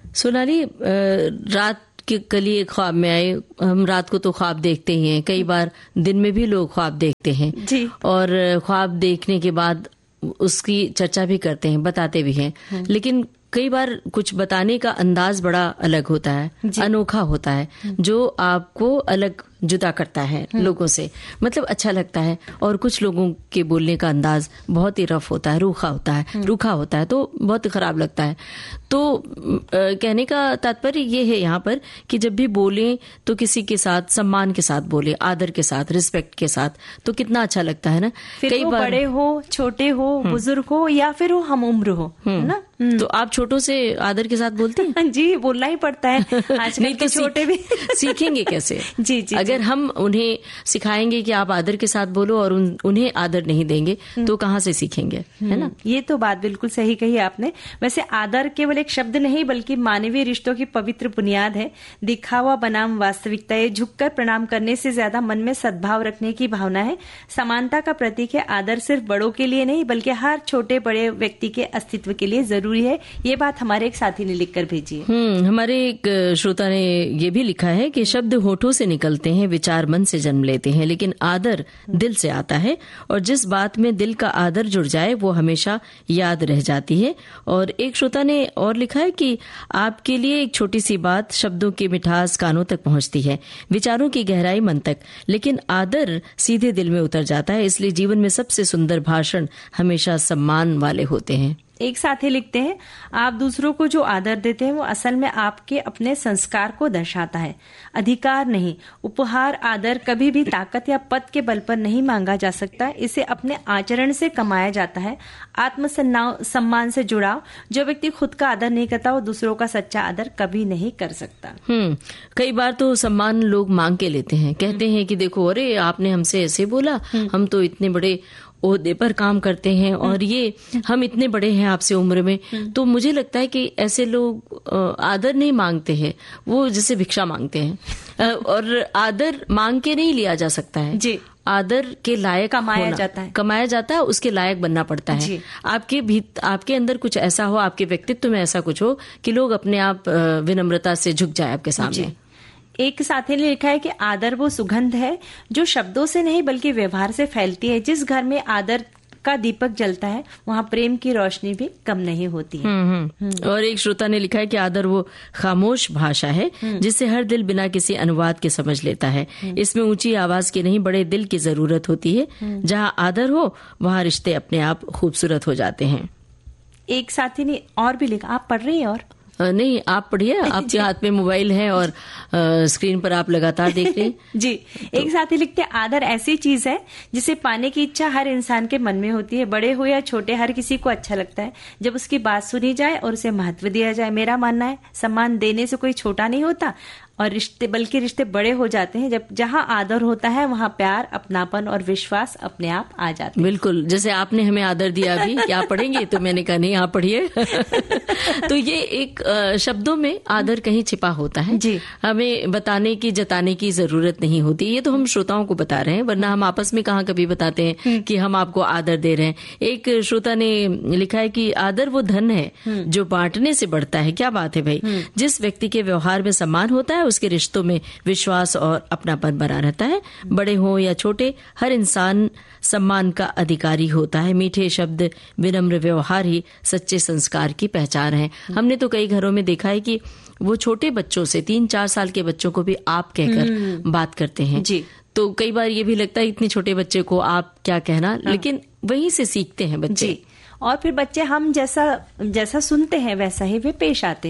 सोनाली, रात के लिए ख्वाब में आए, हम रात को तो ख्वाब देखते ही हैं, कई बार दिन में भी लोग ख्वाब देखते हैं जी। और ख्वाब देखने के बाद उसकी चर्चा भी करते हैं, बताते भी हैं, लेकिन कई बार कुछ बताने का अंदाज बड़ा अलग होता है, अनोखा होता है, जो आपको अलग जुदा करता है लोगों से, मतलब अच्छा लगता है। और कुछ लोगों के बोलने का अंदाज बहुत ही रफ होता है, रूखा होता है, तो बहुत खराब लगता है। तो कहने का तात्पर्य ये है यहाँ पर कि जब भी बोलें तो किसी के साथ सम्मान के साथ बोले, आदर के साथ, रिस्पेक्ट के साथ, तो कितना अच्छा लगता है ना। कई बार बड़े हो, छोटे हो, बुजुर्ग हो या फिर वो हम उम्र हो, है ना। तो आप छोटों से आदर के साथ बोलते हैं? जी, बोलना ही पड़ता है। आजकल के छोटे भी सीखेंगे कैसे? जी जी। अगर हम उन्हें सिखाएंगे कि आप आदर के साथ बोलो और उन्हें आदर नहीं देंगे तो कहाँ से सीखेंगे, है ना। ये तो बात बिल्कुल सही कही आपने। वैसे आदर केवल एक शब्द नहीं बल्कि मानवीय रिश्तों की पवित्र बुनियाद है। दिखावा बनाम वास्तविकता, ये झुककर प्रणाम करने से ज्यादा मन में सद्भाव रखने की भावना है। समानता का प्रतीक है। आदर सिर्फ बड़ों के लिए नहीं बल्कि हर छोटे बड़े व्यक्ति के अस्तित्व के लिए जरूरी है। ये बात हमारे एक साथी ने लिखकर भेजी है। हमारे एक श्रोता ने ये भी लिखा है कि शब्द होठों से निकलते हैं, विचार मन से जन्म लेते हैं, लेकिन आदर दिल से आता है, और जिस बात में दिल का आदर जुड़ जाए वो हमेशा याद रह जाती है। और एक श्रोता ने और लिखा है कि आपके लिए एक छोटी सी बात, शब्दों की मिठास कानों तक पहुंचती है, विचारों की गहराई मन तक, लेकिन आदर सीधे दिल में उतर जाता है। इसलिए जीवन में सबसे सुंदर भाषण हमेशा सम्मान वाले होते हैं। एक साथी लिखते हैं, आप दूसरों को जो आदर देते हैं वो असल में आपके अपने संस्कार को दर्शाता है, अधिकार नहीं। उपहार, आदर कभी भी ताकत या पद के बल पर नहीं मांगा जा सकता, इसे अपने आचरण से कमाया जाता है। आत्मसम्मान से जुड़ाव, जो व्यक्ति खुद का आदर नहीं करता वो दूसरों का सच्चा आदर कभी नहीं कर सकता। कई बार तो सम्मान लोग मांग के लेते हैं, कहते हैं कि देखो, अरे आपने हमसे ऐसे बोला, हम तो इतने बड़े ओहदे पर काम करते हैं और ये हम इतने बड़े हैं आपसे उम्र में। तो मुझे लगता है कि ऐसे लोग आदर नहीं मांगते हैं, वो जैसे भिक्षा मांगते हैं। और आदर मांग के नहीं लिया जा सकता है जी, आदर के लायक कमाया जाता है, उसके लायक बनना पड़ता है। आपके अंदर कुछ ऐसा हो, आपके व्यक्तित्व में ऐसा कुछ हो कि लोग अपने आप विनम्रता से झुक जाए आपके सामने। एक साथी ने लिखा है कि आदर वो सुगंध है जो शब्दों से नहीं बल्कि व्यवहार से फैलती है। जिस घर में आदर का दीपक जलता है वहाँ प्रेम की रोशनी भी कम नहीं होती है। और एक श्रोता ने लिखा है कि आदर वो खामोश भाषा है जिसे हर दिल बिना किसी अनुवाद के समझ लेता है। इसमें ऊंची आवाज की नहीं, बड़े दिल की जरूरत होती है। जहाँ आदर हो वहाँ रिश्ते अपने आप खूबसूरत हो जाते हैं। एक साथी ने और भी लिखा, आप पढ़ रही हैं? और नहीं, आप पढ़िए, आपके हाथ में मोबाइल है और स्क्रीन पर आप लगातार देख रहे हैं। जी। एक साथी लिखते हैं, आदर ऐसी चीज है जिसे पाने की इच्छा हर इंसान के मन में होती है। बड़े हो या छोटे, हर किसी को अच्छा लगता है जब उसकी बात सुनी जाए और उसे महत्व दिया जाए। मेरा मानना है सम्मान देने से कोई छोटा नहीं होता और बल्कि रिश्ते बड़े हो जाते हैं। जब जहाँ आदर होता है वहाँ प्यार, अपनापन और विश्वास अपने आप आ जाते हैं। बिल्कुल, जैसे आपने हमें आदर दिया अभी कि आप पढ़ेंगे, तो मैंने कहा नहीं, आप पढ़िए। तो ये एक शब्दों में आदर कहीं छिपा होता है जी, हमें बताने की, जताने की जरूरत नहीं होती। ये तो हम श्रोताओं को बता रहे हैं, वरना हम आपस में कहाँ कभी बताते हैं कि हम आपको आदर दे रहे हैं। एक श्रोता ने लिखा है कि आदर वो धन है जो बांटने से बढ़ता है। क्या बात है भाई। जिस व्यक्ति के व्यवहार में सम्मान होता है उसके रिश्तों में विश्वास और अपनापन बना रहता है। बड़े हो या छोटे, हर इंसान सम्मान का अधिकारी होता है। मीठे शब्द, विनम्र व्यवहार ही सच्चे संस्कार की पहचान है। हमने तो कई घरों में देखा है कि वो छोटे बच्चों से, 3-4 साल के बच्चों को भी आप कहकर बात करते हैं जी। तो कई बार ये भी लगता है इतने छोटे बच्चे को आप क्या कहना, लेकिन वहीं से सीखते हैं बच्चे। और फिर बच्चे हम जैसा सुनते हैं वैसा ही वे पेश आते हैं।